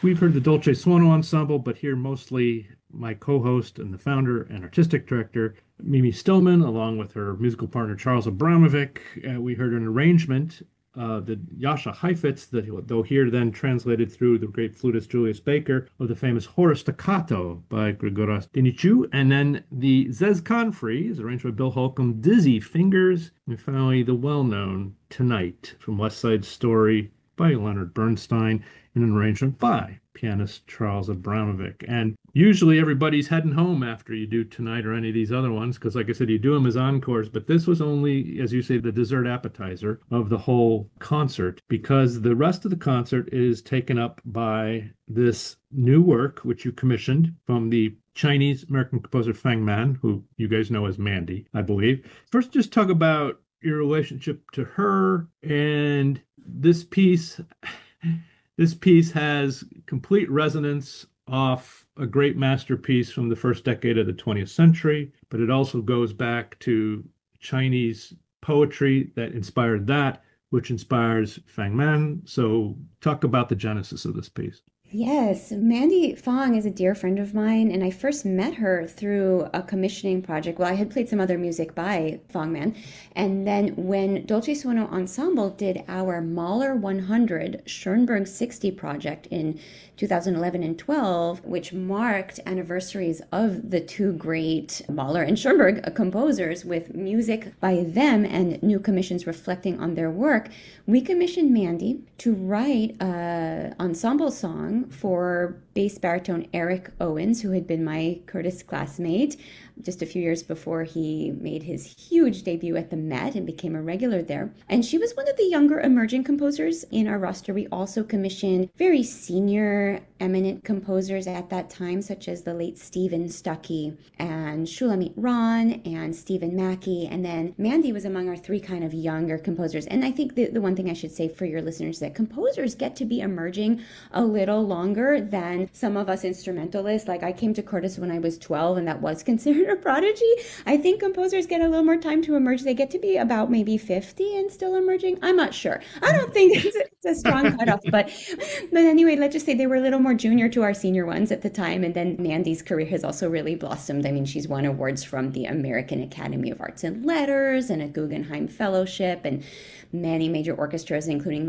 We've heard the Dolce Suono Ensemble, but here mostly my co-host and the founder and artistic director, Mimi Stillman, along with her musical partner, Charles Abramovic. We heard an arrangement, the Jascha Heifetz, that though here then translated through the great flutist Julius Baker, of the famous Horace Staccato by Grigoras Dinicu, and then the Zez Confrey is arranged by Bill Holcomb, Dizzy Fingers, and finally the well-known Tonight from West Side Story by Leonard Bernstein in an arrangement by pianist Charles Abramovic. And usually everybody's heading home after you do Tonight or any of these other ones, because like I said, you do them as encores, but this was only, as you say, the dessert appetizer of the whole concert, because the rest of the concert is taken up by this new work, which you commissioned from the Chinese American composer Fang Man, who you guys know as Mandy, I believe. First, just talk about your relationship to her and this piece. This piece has complete resonance off a great masterpiece from the first decade of the 20th century, but it also goes back to Chinese poetry that inspired that, which inspires Fang Man. So talk about the genesis of this piece. Yes, Mandy Fong is a dear friend of mine, and I first met her through a commissioning project. Well, I had played some other music by Fong Man, and then when Dolce Suono Ensemble did our Mahler 100 Schoenberg 60 project in 2011 and 12, which marked anniversaries of the two great Mahler and Schoenberg composers with music by them and new commissions reflecting on their work, we commissioned Mandy to write an ensemble song for bass baritone Eric Owens, who had been my Curtis classmate just a few years before he made his huge debut at the Met and became a regular there. And she was one of the younger emerging composers in our roster. We also commissioned very senior, eminent composers at that time, such as the late Stephen Stuckey and Shulamit Ron and Stephen Mackey. And then Mandy was among our three kind of younger composers. And I think the one thing I should say for your listeners is that composers get to be emerging a little longer than some of us instrumentalists. Like I came to Curtis when I was 12, and that was considered a prodigy. I think composers get a little more time to emerge. They get to be about maybe 50 and still emerging. I'm not sure. I don't think it's a strong cutoff, but anyway, let's just say they were a little more junior to our senior ones at the time. And then Mandy's career has also really blossomed. I mean, she's won awards from the American Academy of Arts and Letters and a Guggenheim Fellowship and many major orchestras, including